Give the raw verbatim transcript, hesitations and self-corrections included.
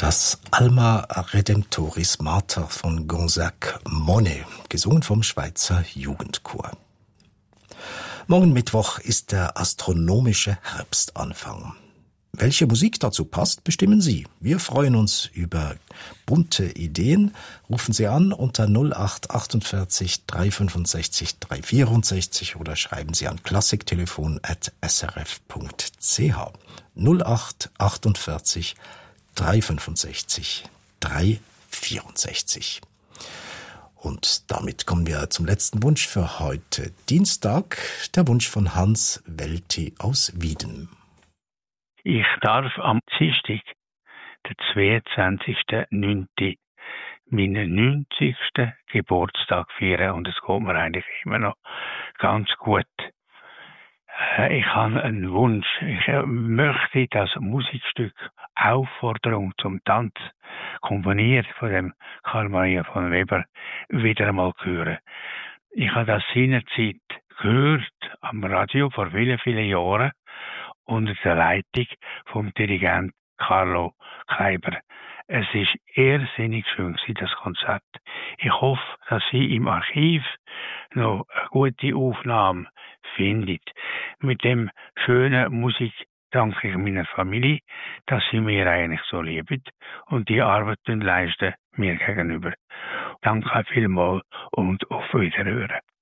Das Alma Redemptoris Mater von Gonzague Monet, gesungen vom Schweizer Jugendchor. Morgen Mittwoch ist der astronomische Herbstanfang. Welche Musik dazu passt, bestimmen Sie. Wir freuen uns über bunte Ideen. Rufen Sie an unter null acht achtundvierzig drei fünfundsechzig drei vierundsechzig oder schreiben Sie an klassiktelefon at s r f punkt c h. null acht achtundvierzig drei fünfundsechzig drei vierundsechzig. Und damit kommen wir zum letzten Wunsch für heute Dienstag, der Wunsch von Hans Welti aus Wieden. Ich darf am Dienstag, der zweiundzwanzigsten neunten meinen neunzigsten Geburtstag feiern und es geht mir eigentlich immer noch ganz gut. Ich habe einen Wunsch. Ich möchte das Musikstück Aufforderung zum Tanz, komponiert von dem Karl Maria von Weber, wieder einmal hören. Ich habe das seinerzeit gehört am Radio vor vielen, vielen Jahren unter der Leitung vom Dirigent Carlo Kleiber. Es ist irrsinnig schön, das Konzert. Ich hoffe, dass Sie im Archiv noch eine gute Aufnahme findet. Mit dem schönen Musik danke ich meiner Familie, dass sie mir eigentlich so lieben und die Arbeit leisten mir gegenüber. Danke vielmals und auf Wiederhören.